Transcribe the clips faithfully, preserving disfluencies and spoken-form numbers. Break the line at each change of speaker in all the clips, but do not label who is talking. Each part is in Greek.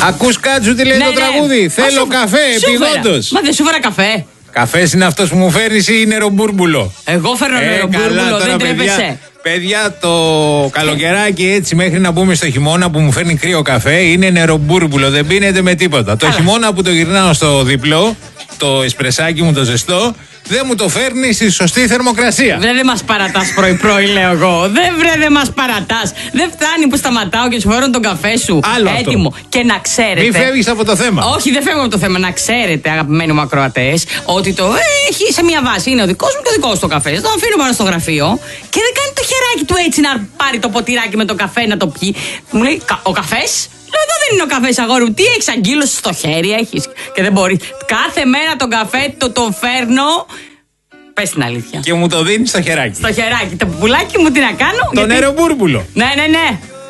Ακούς Κάτσου τι λέει
Ναι,
το
ναι.
τραγούδι? Θέλω
σου-
καφέ,
σου φέρα.
επιγόντως.
Μα δεν σου φέρα καφέ.
Καφές είναι αυτός που μου φέρνεις ή νερομπούρμπουλο?
Εγώ φέρνω
Ε,
νερομπούρμπουλο,
καλά,
δεν
τώρα, παιδιά,
τρέπεσαι.
παιδιά, το καλοκαιράκι έτσι μέχρι να μπούμε στο χειμώνα που μου φέρνει κρύο καφέ είναι νερομπούρμπουλο, δεν πίνεται με τίποτα. Το
Καλά.
χειμώνα που το γυρνάω στο διπλό, το εσπρεσάκι μου το ζεστό, δεν μου το φέρνει στη σωστή θερμοκρασία.
Βρε δεν μας παρατάς πρωί-πρωί, λέω εγώ. Δεν βρε δεν μας παρατάς. Δεν φτάνει που σταματάω και σου φέρω τον καφέ σου
Άλλο αυτό.
έτοιμο. Και να ξέρετε.
Μη φεύγεις από το θέμα.
Όχι, δεν φεύγω από το θέμα. Να ξέρετε, αγαπημένοι μου ακροατές, ότι το ε, έχει σε μια βάση. Είναι ο δικός μου και ο δικός του καφέ. Τον αφήνω πάνω στο γραφείο και δεν κάνει το χεράκι του έτσι να πάρει το ποτηράκι με το καφέ να το πιει. Μου λέει, «Κα- ο καφές? Λέω, εδώ δεν είναι ο καφές, αγόρι μου. Τι έχεις, αγκύλωση στο χέρι έχεις? Και δεν μπορεί. Κάθε μέρα τον καφέ το τον φέρνω. Πες την αλήθεια.
Και μου το δίνει στο χεράκι.
Στο χεράκι. Το πουλάκι μου τι να κάνω?
Το
γιατί-
νερομπούρμπουλο.
Ναι, ναι, ναι.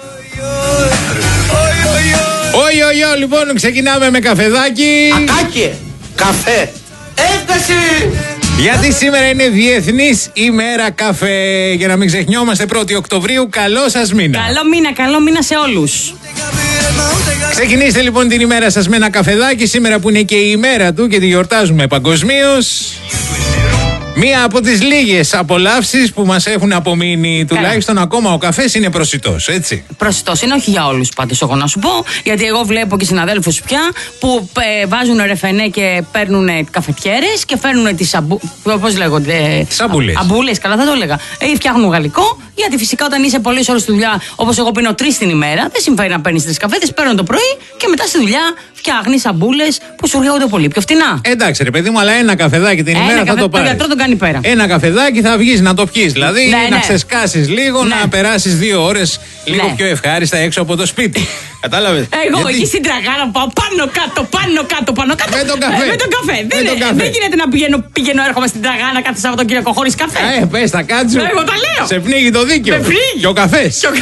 Oi, oi, oi, λοιπόν, ξεκινάμε με καφεδάκι.
Ακάκε, καφέ, ένταση.
Γιατί σήμερα είναι Διεθνής ημέρα καφέ. Για να μην ξεχνιόμαστε, πρώτη Οκτωβρίου. Καλό σας μήνα.
Καλό μήνα, καλό μήνα σε όλους.
Ξεκινήστε λοιπόν την ημέρα σας με ένα καφεδάκι. Σήμερα που είναι και η ημέρα του και τη γιορτάζουμε παγκοσμίως. Μία από τις λίγες απολαύσεις που μας έχουν απομείνει, τουλάχιστον ακόμα ο καφές είναι προσιτός, έτσι.
Προσιτός είναι, όχι για όλους πάντως, εγώ να σου πω. Γιατί εγώ βλέπω και συναδέλφους πια που ε, βάζουν ρεφενέ και παίρνουν καφετιέρες και φέρνουν τις αμπού... πώς λέγονται?
Σαμπούλες.
Α, αμπούλες, καλά θα το έλεγα. Ε, φτιάχνουν γαλλικό, γιατί φυσικά όταν είσαι πολλές ώρες στη δουλειά, όπως εγώ πίνω τρεις την ημέρα, δεν συμφέρει να παίρνεις τρεις καφέδες, παίρνω το πρωί και μετά στη δουλειά φτιάχνεις αμπούλες που σου έρχονται πολύ πιο φτηνά.
Εντάξει, ρε παιδί μου, αλλά ένα καφεδάκι την
Ένα
ημέρα θα
καφέ,
το
το
πάρεις.
γιατρό τον κάνει πέρα.
Ένα καφεδάκι θα βγεις να το πιείς. Δηλαδή
Ναι,
να
ναι.
ξεσκάσεις λίγο,
Ναι.
να περάσεις δύο ώρες λίγο
Ναι.
πιο ευχάριστα έξω από το σπίτι. Κατάλαβες?
Εγώ
Γιατί-
εκεί στην τραγάνα πάω πάνω κάτω, πάνω κάτω, πάνω κάτω.
Με τον καφέ.
Ε, με τον καφέ.
Με
δεν,
τον καφέ.
δεν γίνεται να πηγαίνω, πηγαίνω έρχομαι στην τραγάνα κάθε Σαββατοκύριακο χωρίς καφέ.
Ε, πες τα κάτσου.
Ε, εγώ τα λέω.
Σε πνίγει το δίκαιο.
Με πνίγει.
Και ο καφές.
Και ο-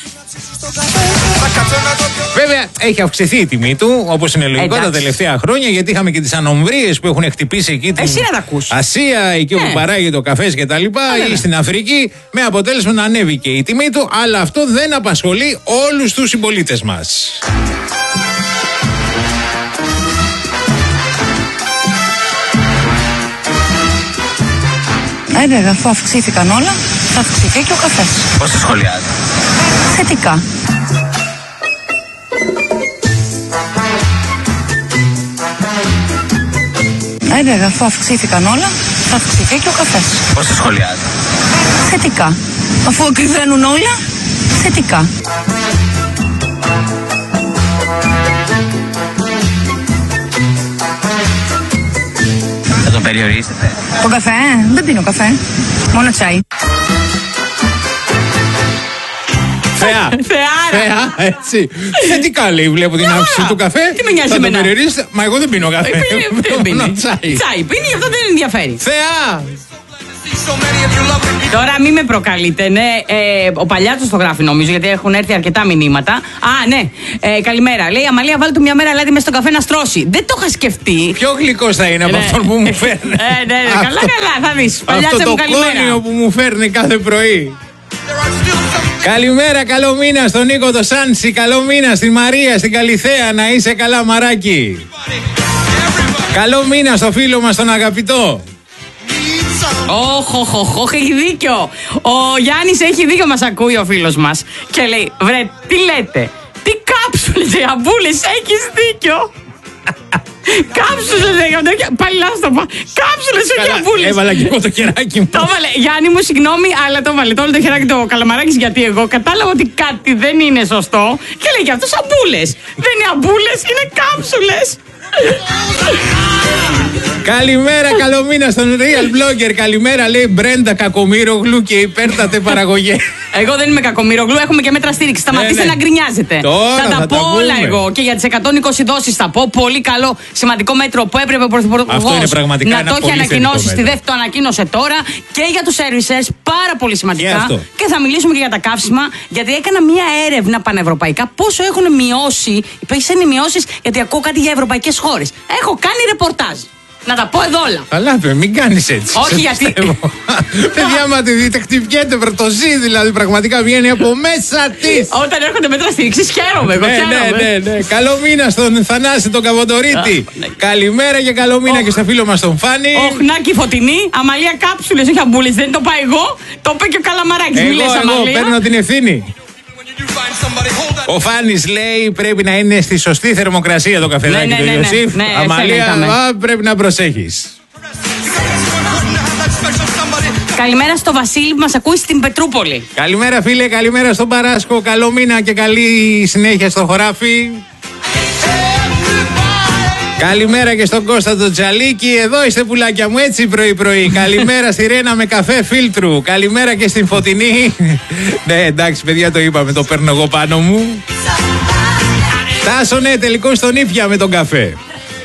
Βέβαια, έχει αυξηθεί η τιμή του, όπως είναι λογικό τα
Εντάξει.
τελευταία χρόνια, γιατί είχαμε και τις ανομβρίες που έχουν χτυπήσει εκεί την
Εσύ να τα ακούς.
Ασία, εκεί όπου
Ναι.
παράγεται ο καφές και τα λοιπά,
βέβαια.
ή στην Αφρική, με αποτέλεσμα να ανέβηκε η τιμή του, αλλά αυτό δεν απασχολεί όλους τους συμπολίτες μας.
Ε, βέβαια, αφού αυξήθηκαν όλα, θα αυξηθεί και ο καφές.
Πώς το σχολιάζει?
Θετικά. Ε, βέβαια, αφού αυξήθηκαν όλα, θα αυξηθεί και ο καφές.
Πώς το σχολιάζει?
Θετικά. Αφού ακριβένουν όλα, θετικά.
Θα τον περιορίσετε?
Το καφέ, ε, δεν πίνω καφέ. Μόνο τσάι.
Θεά.
Θεάρα.
Θεά, έτσι. Θετικά λέει, βλέπω την αύξηση του καφέ.
Τι με νοιάζει
Θα τον
εμένα.
περιορίσετε. Μα εγώ δεν πίνω καφέ.
Ε, πίνει- Δεν
Μόνο
πίνει.
τσάι.
Τσάι πίνει, αυτό δεν ενδιαφέρει.
Θεά.
Τώρα μην με προκαλείτε, ναι. Ε, ο Παλιάτσος το γράφει νομίζω, γιατί έχουν έρθει αρκετά μηνύματα. Α, ναι. Ε, καλημέρα. Λέει, Αμαλία, βάλε του μια μέρα λάδι μέσα στο καφέ να στρώσει. Δεν το είχα σκεφτεί.
Πιο γλυκός θα είναι από
Ναι.
αυτόν που μου φέρνει.
Ε, ναι, ναι, καλά,
Αυτό-
καλά, θα δεις.
Αυτό
Παλιάτσα
το
μου, καλημέρα.
κόνιο που μου φέρνει κάθε πρωί. Καλημέρα, καλό μήνα στον Νίκο το Σάντσι. Καλό μήνα στη Μαρία, στην Καλιθέα. Να είσαι καλά, μαράκι. Καλό μήνα στο φίλο μας τον αγαπητό.
Όχ, όχ, όχ, όχ, έχει δίκιο. Ο Γιάννης έχει δίκιο, μας ακούει ο φίλος μας. Και λέει, βρε, τι λέτε. Τι κάψουλες, οι αμπούλες, έχεις δίκιο. Κάψουλες, λέει, πάλι λάθος το είπα. Κάψουλες, όχι αμπούλες.
Έβαλα και εγώ το χεράκι μου.
Το έβαλε. Γιάννη μου, συγγνώμη, αλλά το έβαλε. Το όλο το χεράκι το καλαμαράκι, γιατί εγώ κατάλαβα ότι κάτι δεν είναι σωστό. Και λέει, για αυτούς αμπούλες. Δεν είναι αμπούλες, είναι κάψουλες.
Καλημέρα, καλό μήνα στον Real Blogger. Καλημέρα, λέει Μπρέντα Κακομοίρογλου και υπέρτατε παραγωγέ.
Εγώ δεν είμαι κακομοίρογλου, έχουμε και μέτρα στήριξη. Σταματήστε
ναι.
να γκρινιάζετε.
Τώρα
θα τα
θα
πω
τα
όλα
πούμε.
εγώ. Και για τις εκατόν είκοσι δόσεις θα πω. Πολύ καλό σημαντικό μέτρο που έπρεπε ο Πρωθυπουργός
Αυτό είναι πραγματικά
να
ένα
το έχει
πολύ
ανακοινώσει.
θετικό
Στη
μέτρο.
ΔΕΦ το ανακοίνωσε τώρα. Και για τους servicers, πάρα πολύ
Και
σημαντικά.
αυτό.
Και θα μιλήσουμε και για τα καύσιμα. Γιατί έκανα μία έρευνα πανευρωπαϊκά πόσο έχουν μειώσει. Υπήρξαν οι μειώσεις, γιατί ακούω κάτι για ευρωπαϊκές χώρες. Έχω κάνει ρεπορτάζ. Να τα πω εδώ όλα.
Αλλά μην κάνεις έτσι.
Όχι, γιατί.
Παιδιά, μα τη δείτε, χτυπιέται βρετοζή, δηλαδή πραγματικά βγαίνει από μέσα της.
Όταν έρχονται μέτρα στήριξης, χαίρομαι. Εγώ
Ναι,
χαίρομαι.
ναι, ναι, ναι. Καλό μήνα στον Θανάση τον Καβοντορίτη.
ναι.
Καλημέρα και καλό μήνα και στο φίλο μας τον Φάνη.
Οχνάκι Φωτεινή, Αμαλία κάψουλες, όχι αμπούλες. Δεν το είπα εγώ, το είπε και ο Καλαμαράκης. Μη
Εγώ,
λες,
εγώ
Αμαλία.
παίρνω την ευθύνη. Ο Φάνης λέει πρέπει να είναι στη σωστή θερμοκρασία το καφεδάκι
Ναι, ναι,
του
ναι, ναι.
Ιωσήφ.
Ναι,
Αμαλία,
εσένα
α, πρέπει να προσέχεις.
Καλημέρα στο Βασίλη που μας ακούει στην Πετρούπολη.
Καλημέρα φίλε, καλημέρα στον Παράσκο. Καλό μήνα και καλή συνέχεια στο χωράφι. Καλημέρα και στον Κώστα τον Τζαλίκη. Εδώ είστε πουλάκια μου, έτσι πρωί πρωί. Καλημέρα στη Ρένα με καφέ φίλτρου. Καλημέρα και στην Φωτεινή. Ναι, εντάξει παιδιά, το είπαμε, το παίρνω εγώ πάνω μου. Τάσο, ναι, τελικώς στον Ήπια με τον καφέ.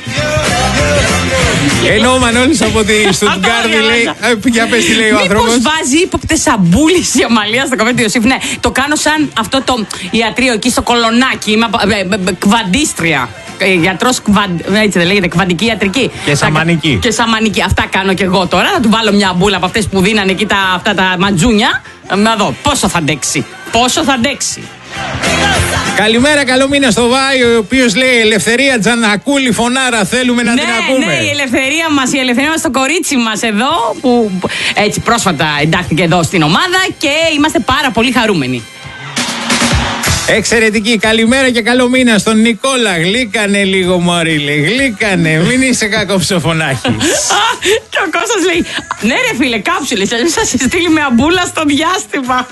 Ενώ ο Μανώλης από τη Στουτγκάρδη λέει. ε, Για πες τι λέει ο άνθρωπος.
Μήπως βάζει ύποπτες σαμπούλες η Αμαλία στο καφέ του Ιωσήφ. Ναι, το κάνω σαν αυτό το ιατρείο εκεί στο Κολονάκι. Είμαι απο- ε, ε, ε, κβαντίστρια. Ε, Γιατρός κβαντ... έτσι δεν λέγεται, κβαντική ιατρική.
Και σαμανική.
Και σαμανική. Αυτά κάνω κι εγώ τώρα. Θα του βάλω μια μπούλα από αυτές που δίνανε εκεί τα, αυτά τα ματζούνια. Ε, Να δω πόσο θα αντέξει. Πόσο θα αντέξει.
Καλημέρα, καλό μήνα στο Βάη, ο οποίος λέει Ελευθερία Τζανακούλη, φωνάρα, θέλουμε να
ναι,
την ακούμε.
ναι, η ελευθερία μας, η ελευθερία μας στο κορίτσι μας εδώ, που έτσι πρόσφατα εντάχθηκε εδώ στην ομάδα και είμαστε πάρα πολύ χαρούμενοι.
Εξαιρετική, καλημέρα και καλό μήνα στον Νικόλα. Γλύκανε λίγο μωρή, λέει, γλύκανε, μην είσαι κακοψοφωνάχης.
Και ο Κώστας λέει, ναι ρε φίλε, κάψουλες, αλλιώς θα σε στείλει με αμπούλα στο διάστημα.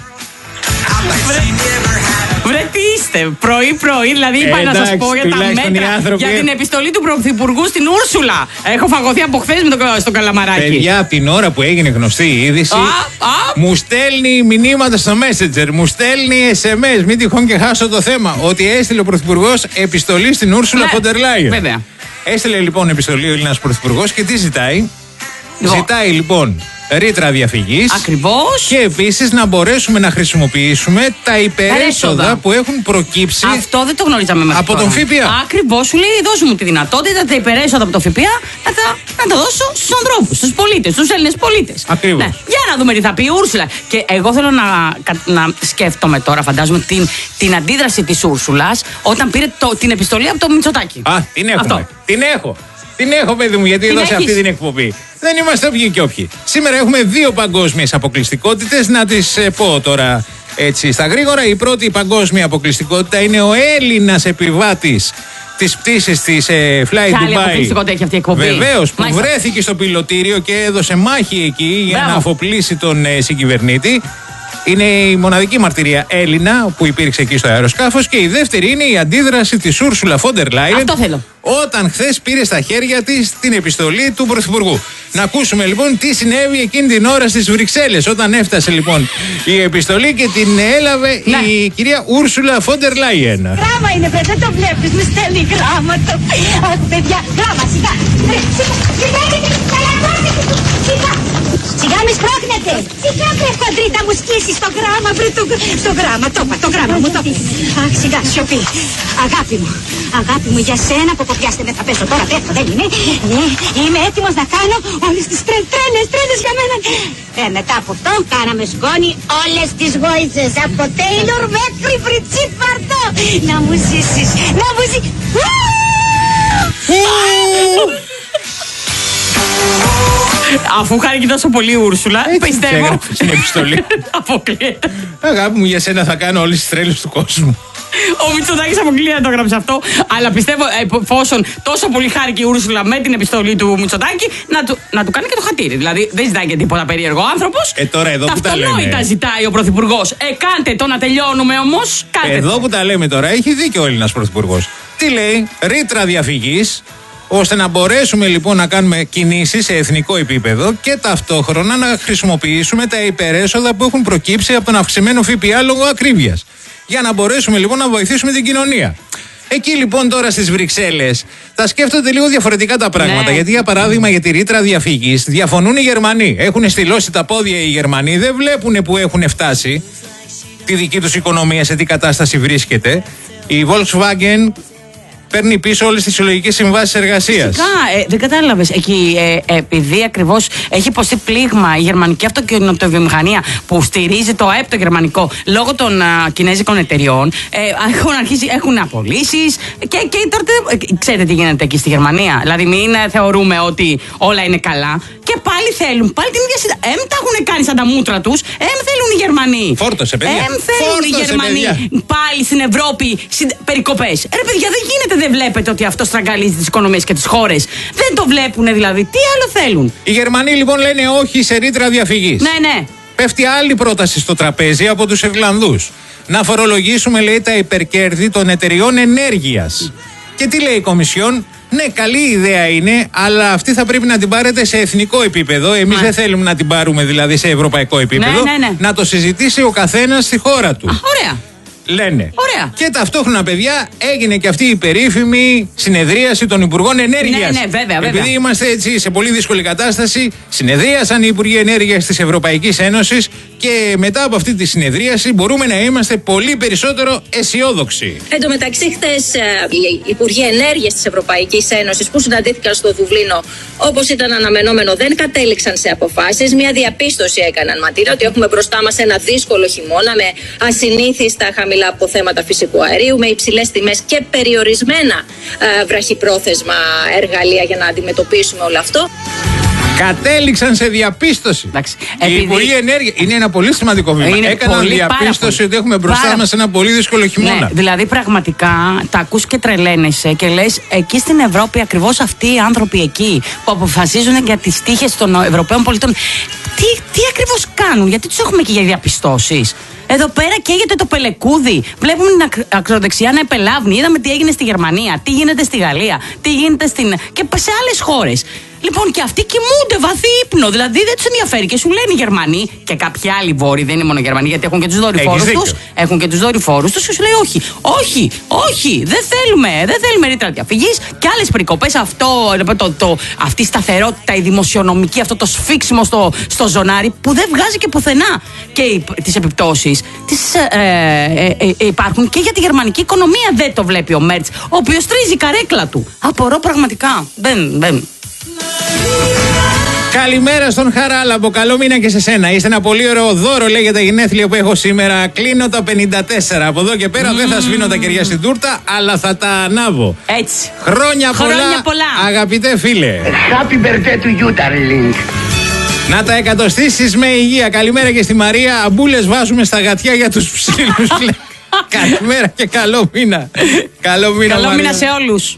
Βρε τι είστε, πρωί-πρωί, δηλαδή είπα
Ε,
να σας
εντάξει,
πω για τα
τουλάχιστον οι
μέτρα,
άνθρωποι-
για την επιστολή του Πρωθυπουργού στην Ούρσουλα. Έχω φαγωθεί από χθες με το, στο Καλαμαράκι.
Παιδιά, από την ώρα που έγινε γνωστή η είδηση,
Α, α.
μου στέλνει μηνύματα στο Messenger, μου στέλνει ες εμ ες, μην τυχόν και χάσω το θέμα, ότι έστειλε ο Πρωθυπουργός επιστολή στην Ούρσουλα
Ναι,
Φοντερ Λάιεν.
βέβαια.
Έστειλε λοιπόν επιστολή ο Έλληνας Πρωθυπουργός και τι ζητάει.
Λοιπόν.
Ζητάει λοιπόν ρήτρα διαφυγής.
Ακριβώς.
Και επίσης να μπορέσουμε να χρησιμοποιήσουμε τα υπερέσοδα
έσοδα.
που έχουν προκύψει.
Αυτό δεν το γνωρίζαμε μέχρι
Από
τώρα.
τον ΦΠΑ.
Ακριβώς, σου λέει δώσ' μου τη δυνατότητα τα υπερέσοδα από το ΦΠΑ να τα, να τα δώσω στους ανθρώπους, στους πολίτες, στους Έλληνες πολίτες.
Ακριβώς.
Ναι. Για να δούμε τι θα πει η Ούρσουλα. Και εγώ θέλω να, να σκέφτομαι τώρα, φαντάζομαι, την, την αντίδραση της Ούρσουλας όταν πήρε το, την επιστολή από το Μητσοτάκη.
Α, την έχουμε.
Αυτό.
Την έχω. Την έχω, παιδί μου, γιατί
Την
εδώ σε αυτή
έχεις.
την εκπομπή. Δεν είμαστε όποιοι και όποιοι. Σήμερα έχουμε δύο παγκόσμιες αποκλειστικότητες. Να τις ε, πω τώρα έτσι στα γρήγορα. Η πρώτη παγκόσμια αποκλειστικότητα είναι ο Έλληνας επιβάτης της πτήσης της ε, Fly
Ποια άλλη
Dubai.
αποκλειστικότητα έχει αυτή η εκπομπή?
Βεβαίως, που
Μάλιστα.
βρέθηκε στο πιλωτήριο και έδωσε μάχη εκεί για
Μπράβο.
να αφοπλίσει τον ε, συγκυβερνήτη. Είναι η μοναδική μαρτυρία Έλληνα που υπήρξε εκεί στο αεροσκάφος. Και η δεύτερη είναι η αντίδραση της Ούρσουλα Φόντερ Λάιεν.
Αυτό θέλω.
Όταν χθες πήρε στα χέρια της την επιστολή του Πρωθυπουργού. Να ακούσουμε λοιπόν τι συνέβη εκείνη την ώρα στις Βρυξέλλες. Όταν έφτασε λοιπόν η επιστολή και την έλαβε
Ναι.
η κυρία Ούρσουλα Φόντερ Λάιεν.
Γράμμα είναι, βρε, δεν το βλέπεις, μου στέλνει γράμματα. Αχ, παιδιά, γράμμα, σιγά. Βρε, σιγά, σιγά, σιγά. Σιγά μη σπρώχνετε. Σιγά, βρε, κοντρίτα μου σκίσει στο γράμμα, βρε, το, στο γράμμα, το είπα, το γράμμα μου, το είπα. Αχ, σιγά, σιωπή. Αγάπη μου, αγάπη μου, για σένα που κοπιάστε με θα πέσω τώρα, πέφτω, δεν είναι. Ναι, είμαι έτοιμος να κάνω όλες τις τρε, τρέλες, τρέλες για μένα. Ε, μετά από αυτό κάναμε σκόνη όλες τις γόητσες, από Τέιλορ μέχρι Μπριτσίτ Βαρτό. Να μου ζήσεις, να μου ζήσεις.
Αφού χάρηκε τόσο πολύ η Ούρσουλα,
Έτσι
πιστεύω.
έγραψε στην επιστολή.
Αποκλείεται.
Αγάπη μου, για σένα θα κάνω όλες τις τρέλες του κόσμου.
Ο Μητσοτάκης αποκλείεται να το γράψει αυτό. Αλλά πιστεύω, εφόσον τόσο πολύ χάρηκε η Ούρσουλα με την επιστολή του Μητσοτάκη, να του, να του κάνει και το χατήρι. Δηλαδή δεν ζητάει και τίποτα περίεργο άνθρωπος.
Ε, τώρα εδώ που τα
Ταυτονόητα
λέμε.
ζητάει ο Πρωθυπουργός. Ε, κάντε το να τελειώνουμε όμως. Κάντε
Εδώ
το.
που τα λέμε τώρα, έχει δίκιο ο Έλληνας Πρωθυπουργός. Τι λέει, ρήτρα διαφυγής, ώστε να μπορέσουμε λοιπόν να κάνουμε κινήσεις σε εθνικό επίπεδο και ταυτόχρονα να χρησιμοποιήσουμε τα υπερέσοδα που έχουν προκύψει από τον αυξημένο ΦΠΑ λόγω ακρίβειας. Για να μπορέσουμε λοιπόν να βοηθήσουμε την κοινωνία. Εκεί λοιπόν τώρα στις Βρυξέλλες τα σκέφτονται λίγο διαφορετικά τα πράγματα.
Ναι.
Γιατί για παράδειγμα για τη ρήτρα διαφυγής διαφωνούν οι Γερμανοί. Έχουν στυλώσει τα πόδια οι Γερμανοί, δεν βλέπουν που έχουν φτάσει, τη δική τους οικονομία σε τι κατάσταση βρίσκεται. Η Volkswagen παίρνει πίσω όλες τις συλλογικές συμβάσεις εργασίας.
Φυσικά, ε, δεν κατάλαβες. Εκεί, ε, επειδή ακριβώς έχει υποστεί πλήγμα η γερμανική αυτοκινητοβιομηχανία που στηρίζει το ΑΕΠ το γερμανικό λόγω των α, κινέζικων εταιριών, ε, έχουν αρχίσει, έχουν απολύσεις και, και τώρα, ε, ξέρετε τι γίνεται εκεί στη Γερμανία. Δηλαδή, μην ε, θεωρούμε ότι όλα είναι καλά. Και πάλι θέλουν, πάλι την ίδια συνταγή. Εμ τα έχουν κάνει σαν τα μούτρα τους. Εμ θέλουν οι Γερμανοί.
Φόρτωσε, παιδιά.
Εμ θέλουν
Φόρτωσε,
οι Γερμανοί
παιδιά.
πάλι στην Ευρώπη συντα... περικοπές. Ρε παιδιά, δεν γίνεται, δεν βλέπετε ότι αυτό στραγγαλίζει τις οικονομίες και τις χώρες. Δεν το βλέπουν δηλαδή. Τι άλλο θέλουν.
Οι Γερμανοί λοιπόν λένε όχι σε ρήτρα διαφυγής.
Ναι, ναι.
Πέφτει άλλη πρόταση στο τραπέζι από τους Ιρλανδούς. Να φορολογήσουμε, λέει, τα υπερκέρδη των εταιριών ενέργειας. Και τι λέει η Κομισιόν? Ναι, καλή ιδέα είναι, αλλά αυτή θα πρέπει να την πάρετε σε εθνικό επίπεδο. Εμείς
Ναι.
δεν θέλουμε να την πάρουμε δηλαδή σε ευρωπαϊκό επίπεδο.
Ναι, ναι, ναι.
Να το συζητήσει ο καθένας στη χώρα του.
Α, ωραία.
Λένε.
Ωραία.
Και ταυτόχρονα, παιδιά, έγινε και αυτή η περίφημη συνεδρίαση των Υπουργών Ενέργειας.
Ναι, ναι, βέβαια, βέβαια.
Επειδή είμαστε έτσι σε πολύ δύσκολη κατάσταση, συνεδρίασαν οι Υπουργοί Ενέργειας της Ευρωπαϊκής Ένωσης και μετά από αυτή τη συνεδρίαση μπορούμε να είμαστε πολύ περισσότερο αισιόδοξοι.
Εν τω μεταξύ, χθες οι Υπουργοί Ενέργειας της Ευρωπαϊκής Ένωσης που συναντήθηκαν στο Δουβλίνο, όπως ήταν αναμενόμενο, δεν κατέληξαν σε αποφάσεις. Μια διαπίστωση έκαναν, Ματίνα, ότι έχουμε μπροστά μας ένα δύσκολο χειμώνα με ασυνήθιστα χαμηλά αποθέματα φυσικού αερίου, με υψηλές τιμές και περιορισμένα ε, βραχυπρόθεσμα εργαλεία για να αντιμετωπίσουμε όλο αυτό.
Κατέληξαν σε διαπίστωση.
Εντάξει,
Οι
επειδή-
Υπουργοί Ενέργεια είναι ένα πολύ σημαντικό βήμα.
Είναι
Έκαναν
πολύ, πάρα
διαπίστωση
πολύ.
ότι έχουμε μπροστά
Πάρα-
μας ένα πολύ δύσκολο χειμώνα.
Ναι, δηλαδή πραγματικά τα ακούς και τρελαίνεσαι και λες εκεί στην Ευρώπη ακριβώς αυτοί οι άνθρωποι εκεί που αποφασίζουν για τις τύχες των Ευρωπαίων πολιτών, τι, τι ακριβώς κάνουν, γιατί τους έχουμε και για διαπιστώσεις. Εδώ πέρα καίγεται το πελεκούδι. Βλέπουμε την ακ- ακροδεξιά να επελάβνει. Είδαμε τι έγινε στη Γερμανία, τι γίνεται στη Γαλλία, τι γίνεται στην... και σε άλλες χώρες. Λοιπόν, και αυτοί κοιμούνται βαθύ ύπνο. Δηλαδή δεν του ενδιαφέρει. Και σου λένε οι Γερμανοί και κάποιοι άλλοι βόρειοι, δεν είναι μόνο οι Γερμανοί, γιατί έχουν και του δορυφόρους
Έχεις
τους.
δίκιο.
Έχουν και του δορυφόρους τους και σου λέει όχι, όχι, όχι, δεν θέλουμε, δεν θέλουμε ρήτρα διαφυγής και άλλες περικοπές. Αυτό, το, το, αυτή η σταθερότητα, η δημοσιονομική, αυτό το σφίξιμο στο, στο ζωνάρι που δεν βγάζει και πουθενά. Και οι, τις επιπτώσεις τις, ε, ε, ε, υπάρχουν και για τη γερμανική οικονομία. Δεν το βλέπει ο Μέρτς, ο οποίος τρίζει η καρέκλα του. Απορώ πραγματικά. Δεν, δεν.
Καλημέρα στον Χαράλαμπο. Καλό μήνα και σε σένα. Είστε ένα πολύ ωραίο δώρο, λέει, για τα γενέθλια που έχω σήμερα. Κλείνω τα πενήντα τέσσερα. Από εδώ και πέρα mm. δεν θα σβήνω τα κεριά στην τούρτα, αλλά θα τα ανάβω.
Έτσι.
Χρόνια,
Χρόνια
πολλά,
πολλά.
αγαπητέ φίλε.
Happy birthday to you, darling.
Να τα εκατοστήσεις με υγεία. Καλημέρα και στη Μαρία. Αμπούλες βάζουμε στα γατιά για τους ψήλους. Καλημέρα και καλό μήνα. Καλό μήνα,
Καλό
Μαρία.
μήνα σε όλους.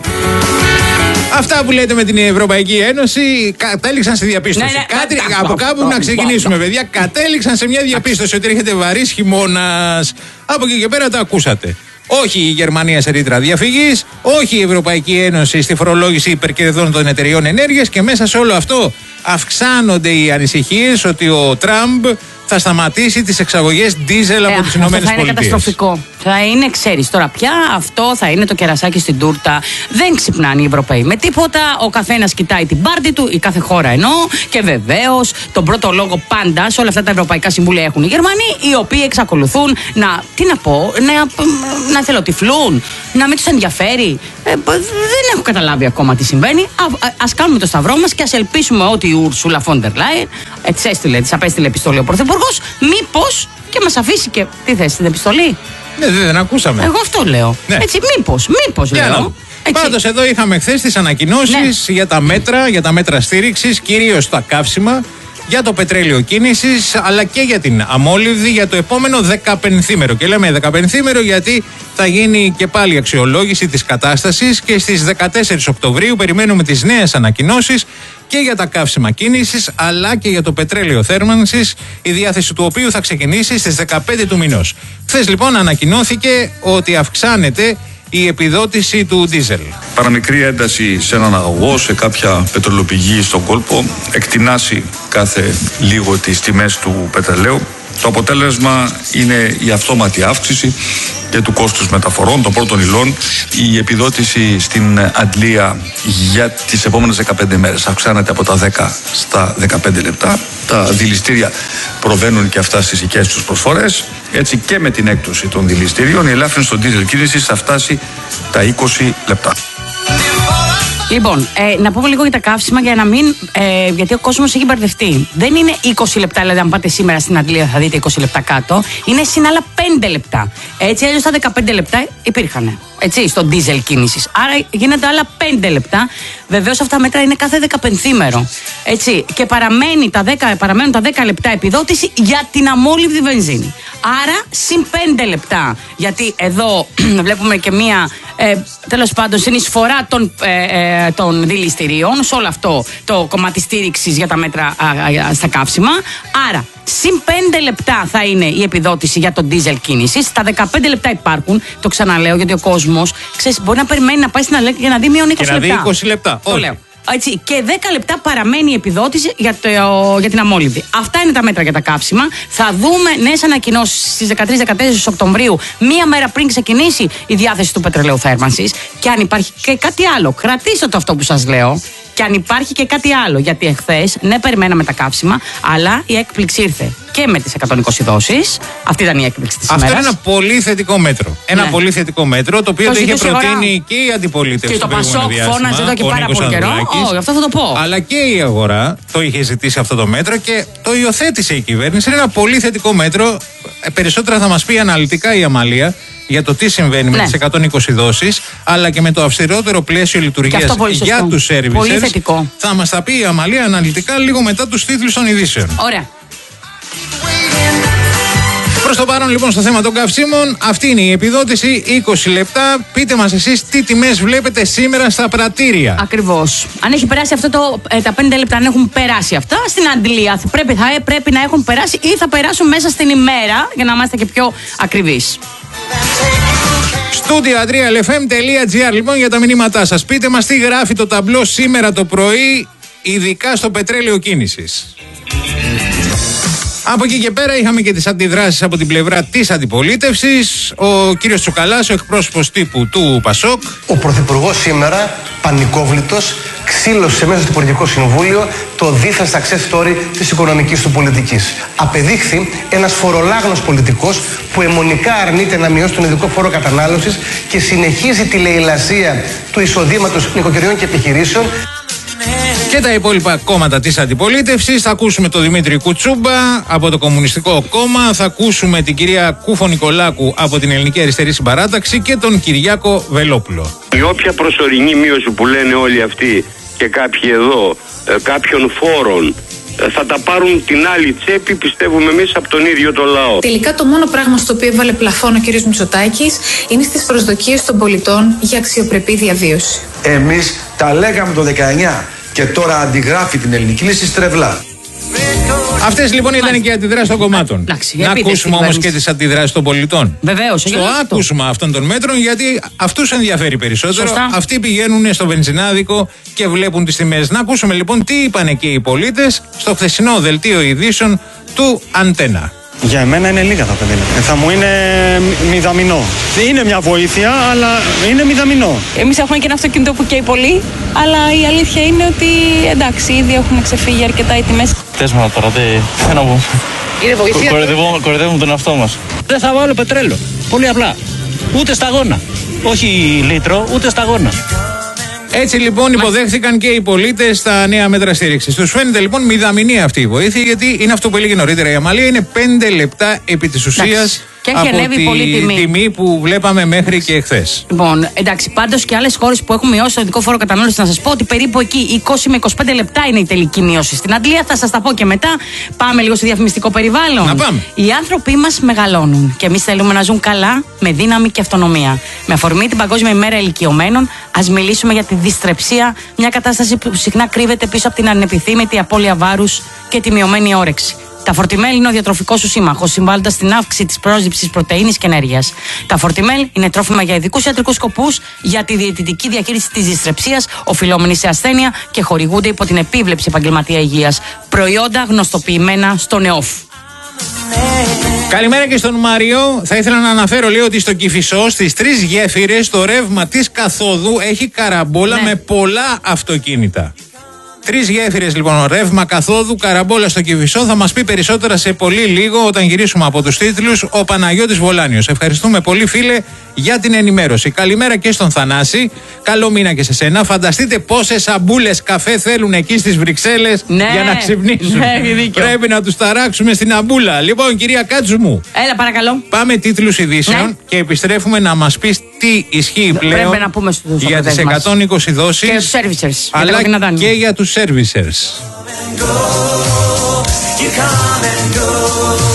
Αυτά που λέτε με την Ευρωπαϊκή Ένωση κατέληξαν σε διαπίστωση.
Ναι, ναι,
Κάτι,
ναι, ναι,
από
ναι,
κάπου
ναι,
να
ναι,
ξεκινήσουμε,
ναι.
παιδιά. Κατέληξαν σε μια διαπίστωση ότι έρχεται βαρύς χειμώνας. Από εκεί και πέρα το ακούσατε. Όχι η Γερμανία σε ρήτρα διαφυγής, όχι η Ευρωπαϊκή Ένωση στη φορολόγηση υπερκερδών των εταιριών ενέργειας και μέσα σε όλο αυτό αυξάνονται οι ανησυχίες ότι ο Τραμπ θα σταματήσει τις εξαγωγές ντίζελ από
Ε,
τις Ηνωμένες
Αυτό θα είναι
Πολιτείες.
καταστροφικό. Θα είναι, ξέρεις τώρα πια, αυτό θα είναι το κερασάκι στην τούρτα. Δεν ξυπνάνε οι Ευρωπαίοι με τίποτα. Ο καθένας κοιτάει την πάρτη του, η κάθε χώρα εννοώ. Και βεβαίως τον πρώτο λόγο πάντα σε όλα αυτά τα ευρωπαϊκά συμβούλια έχουν οι Γερμανοί, οι οποίοι εξακολουθούν να, τι να πω, να, να εθελοτυφλούν, να μην τους ενδιαφέρει. Ε, δεν έχω καταλάβει ακόμα τι συμβαίνει. Α ας κάνουμε το σταυρό μας και ας ελπίσουμε ότι η Ούρσουλα Φόντερ Λάιεν της έστειλε, της απέστειλε επιστολή ο Πρωθυπουργός, μήπως και μας αφήσει και. Τι θες, την επιστολή.
Ναι, δεν, δεν ακούσαμε.
Εγώ αυτό λέω.
Ναι.
Έτσι, μήπως, μήπως
Για να
λέω.
δούμε.
Έτσι.
Πάντως εδώ είχαμε χθες τις ανακοινώσεις
Ναι.
για τα μέτρα, για τα μέτρα στήριξης, κυρίως τα καύσιμα, για το πετρέλαιο κίνησης, αλλά και για την αμόλυβδη για το επόμενο δεκαπενθήμερο. Και λέμε δεκαπενθήμερο γιατί θα γίνει και πάλι αξιολόγηση της κατάστασης και στις δεκατέσσερις Οκτωβρίου περιμένουμε τις νέες ανακοινώσεις και για τα καύσιμα κίνησης αλλά και για το πετρέλαιο θέρμανσης, η διάθεση του οποίου θα ξεκινήσει στις δεκαπέντε του μηνός. Χθες λοιπόν ανακοινώθηκε ότι αυξάνεται η επιδότηση του ντίζελ.
Παραμικρή ένταση σε έναν αγωγό, σε κάποια πετρελοπηγή στον κόλπο, εκτινάσει κάθε λίγο τις τιμές του πετρελαίου. Το αποτέλεσμα είναι η αυτόματη αύξηση και του κόστους μεταφορών των πρώτων υλών. Η επιδότηση στην αντλία για τις επόμενες δεκαπέντε μέρες αυξάνεται από τα δέκα στα δεκαπέντε λεπτά. Τα δηληστήρια προβαίνουν και αυτά στις δικές τους προσφορές. Έτσι και με την έκπτωση των δηληστηρίων η ελάφρυνση των δίζελ κίνησης θα φτάσει τα είκοσι λεπτά.
Λοιπόν, ε, να πούμε λίγο για τα καύσιμα για να μην. Ε, γιατί ο κόσμος έχει μπερδευτεί. Δεν είναι είκοσι λεπτά, δηλαδή, αν πάτε σήμερα στην αντλία θα δείτε είκοσι λεπτά κάτω. Είναι συν άλλα πέντε λεπτά. Έτσι, αλλιώς τα δεκαπέντε λεπτά υπήρχαν. Έτσι, στο ντίζελ κίνησης. Άρα γίνεται άλλα πέντε λεπτά. Βεβαίως αυτά μέτρα είναι κάθε δεκαπενθήμερο. Έτσι, και παραμένει τα δέκα, παραμένουν τα δέκα λεπτά επιδότηση για την αμόλυβδη βενζίνη. Άρα, συν πέντε λεπτά. Γιατί εδώ βλέπουμε και μία, ε, τέλος πάντων, συνεισφορά των, ε, ε, των δηληστηρίων σε όλο αυτό το κομμάτι στήριξης για τα μέτρα α, α, στα καύσιμα. Άρα, συν πέντε λεπτά θα είναι η επιδότηση για τον ντίζελ κίνησης. Τα δεκαπέντε λεπτά υπάρχουν. Το ξαναλέω γιατί ο κόσμος μπορεί να περιμένει να πάει στην αλέγχη για να δει μείον είκοσι λεπτά.
Και να δει είκοσι λεπτά.
Το λέω. Έτσι, και δέκα λεπτά παραμένει η επιδότηση για, το, για την αμόλυβδη. Αυτά είναι τα μέτρα για τα καύσιμα. Θα δούμε νέες ανακοινώσεις στις δεκατρείς δεκατέσσερις Οκτωβρίου, μία μέρα πριν ξεκινήσει η διάθεση του πετρελαίου θέρμανσης. Και αν υπάρχει και κάτι άλλο, κρατήστε το αυτό που σας λέω. Και αν υπάρχει και κάτι άλλο, γιατί εχθές, ναι, περιμέναμε τα καύσιμα, αλλά η έκπληξη ήρθε και με τις εκατόν είκοσι δόσεις. Αυτή ήταν η έκπληξη της ημέρας.
Αυτό είναι ένα πολύ θετικό μέτρο. Ένα ναι. πολύ θετικό μέτρο, το οποίο το, το είχε προτείνει αγορά. Και η αντιπολίτευση.
Και το Πασόκ φώναζε εδώ και πάρα πολύ καιρό. Oh, αυτό θα το πω.
Αλλά και η αγορά το είχε ζητήσει αυτό το μέτρο και το υιοθέτησε η κυβέρνηση. Είναι ένα πολύ θετικό μέτρο. Περισσότερα θα μας πει αναλυτικά η Αμαλία για το τι συμβαίνει ναι. με τις εκατόν είκοσι δόσεις, αλλά και με το αυστηρότερο πλαίσιο λειτουργίας για τους servicers. Θα μας τα πει η Αμαλία αναλυτικά λίγο μετά τους τίτλους των ειδήσεων.
Ωραία.
Προς το παρόν λοιπόν στο θέμα των καυσίμων, αυτή είναι η επιδότηση, είκοσι λεπτά. Πείτε μας εσείς τι τιμές βλέπετε σήμερα στα πρατήρια.
Ακριβώς. Αν έχει περάσει αυτό το, ε, τα πέντε λεπτά, αν έχουν περάσει αυτά, στην αντλία πρέπει, θα ε, πρέπει να έχουν περάσει ή θα περάσουν μέσα στην ημέρα, για να είμαστε και πιο ακριβείς.
Στούντιο αντρία ελ εφ εμ τελεία τζι άρ λοιπόν για τα μηνύματά σας. Πείτε μας τι γράφει το ταμπλό σήμερα το πρωί, ειδικά στο πετρέλαιο κίνησης. Από εκεί και πέρα είχαμε και τις αντιδράσεις από την πλευρά της αντιπολίτευσης. Ο κύριος Τσουκαλάς, ο εκπρόσωπος τύπου του Πασόκ.
Ο Πρωθυπουργός σήμερα, πανικόβλητος, ξύλωσε μέσα στο Υπουργικό Συμβούλιο το δίθεν success story της οικονομικής του πολιτικής. Απεδείχθη ένας φορολάγνος πολιτικός που αιμονικά αρνείται να μειώσει τον ειδικό φόρο κατανάλωσης και συνεχίζει τη λαιλασία του εισοδήματος νοικοκυριών και επιχειρήσεων.
Και τα υπόλοιπα κόμματα της αντιπολίτευσης. Θα ακούσουμε τον Δημήτρη Κουτσούμπα από το Κομμουνιστικό Κόμμα. Θα ακούσουμε την κυρία Κούφο Νικολάκου από την Ελληνική Αριστερή Συμπαράταξη και τον Κυριάκο Βελόπουλο.
Η όποια προσωρινή μείωση που λένε όλοι αυτοί και κάποιοι εδώ κάποιων φόρων θα τα πάρουν την άλλη τσέπη, πιστεύουμε εμείς, από τον ίδιο το λαό.
Τελικά το μόνο πράγμα στο οποίο έβαλε πλαφόν ο κ. Μητσοτάκης είναι στις προσδοκίες των πολιτών για αξιοπρεπή διαβίωση.
Εμείς τα λέγαμε το δεκαεννιά και τώρα αντιγράφει την ελληνική λύση στρεβλά.
Αυτές λοιπόν ήταν και οι αντιδράσεις των κομμάτων.
Λάξη,
να ακούσουμε όμως και τις αντιδράσεις των πολιτών.
Βεβαίως.
Στο άκουσμα αυτών των μέτρων, γιατί αυτούς ενδιαφέρει περισσότερο. Σωστά. Αυτοί πηγαίνουν στο βενζινάδικο και βλέπουν τις τιμές. Να ακούσουμε λοιπόν τι είπαν και οι πολίτες στο χθεσινό δελτίο ειδήσεων του Αντένα.
Για μένα είναι λίγα τα πέντε λεπτά. Θα μου είναι μηδαμινό. Είναι μια βοήθεια, αλλά είναι μηδαμινό.
Εμείς έχουμε και ένα αυτοκίνητο που καίει πολύ, αλλά η αλήθεια είναι ότι εντάξει, ήδη έχουν ξεφύγει αρκετά οι τιμές.
Πες μου τώρα, τι να πω.
Είναι βοήθεια.
Κοροϊδεύουμε τον εαυτό μας.
Δεν θα βάλω πετρέλαιο. Πολύ απλά. Ούτε σταγόνα. Όχι λίτρο, ούτε σταγόνα.
Έτσι λοιπόν υποδέχθηκαν και οι πολίτες τα νέα μέτρα στήριξης. Τους φαίνεται λοιπόν μηδαμινή αυτή η βοήθεια, γιατί είναι αυτό που έλεγε νωρίτερα η Αμαλία, είναι πέντε λεπτά επί της ουσίας από τη τιμή. τιμή που βλέπαμε μέχρι και εχθές.
Λοιπόν, εντάξει, πάντως και άλλες χώρες που έχουν μειώσει το ειδικό φόρο κατανάλωσης, να σας πω ότι περίπου εκεί είκοσι με είκοσι πέντε λεπτά είναι η τελική μείωση. Στην Αντλία θα σας τα πω και μετά. Πάμε λίγο στο διαφημιστικό περιβάλλον.
Να πάμε.
Οι άνθρωποι μας μεγαλώνουν και εμείς θέλουμε να ζουν καλά, με δύναμη και αυτονομία. Με αφορμή την Παγκόσμια ημέρα ηλικιωμένων, ας μιλήσουμε για τη δυστρεψία, μια κατάσταση που συχνά κρύβεται πίσω από την ανεπιθύμητη απώλεια βάρους και τη μειωμένη όρεξη. Τα φορτιμέλ είναι ο διατροφικός σου σύμμαχος, συμβάλλοντας στην αύξηση της πρόσληψης πρωτεΐνης και ενέργειας. Τα φορτιμέλ είναι τρόφιμα για ειδικούς ιατρικούς σκοπούς, για τη διαιτητική διαχείριση της δυστρεψίας, οφειλόμενη σε ασθένεια και χορηγούνται υπό την επίβλεψη επαγγελματία υγείας. Προϊόντα γνωστοποιημένα στο ΝΕΟΦ.
Καλημέρα και στον Μάριο. Θα ήθελα να αναφέρω, λέει, ότι στο Κηφισό στις τρεις γέφυρες το ρεύμα της καθόδου έχει καραμπόλα ναι. με πολλά αυτοκίνητα. Τρεις γέφυρες λοιπόν, ρεύμα καθόδου, καραμπόλα στο Κηφισό. Θα μας πει περισσότερα σε πολύ λίγο όταν γυρίσουμε από τους τίτλους ο Παναγιώτης Βολάνιος. Ευχαριστούμε πολύ, φίλε, για την ενημέρωση. Καλημέρα και στον Θανάση. Καλό μήνα και σε σένα. Φανταστείτε πόσες αμπούλες καφέ θέλουν εκεί στις Βρυξέλλες ναι, για να ξυπνήσουν. Ναι, πρέπει να τους ταράξουμε στην αμπούλα. Λοιπόν, κυρία Κάτσου μου.
Έλα, παρακαλώ.
Πάμε τίτλους ειδήσεων ναι. και επιστρέφουμε να μας πεις τι ισχύει πλέον
πρέπει να πούμε στους
για τις εκατόν είκοσι δόσεις
και τους servicers,
αλλά και για τους servicers.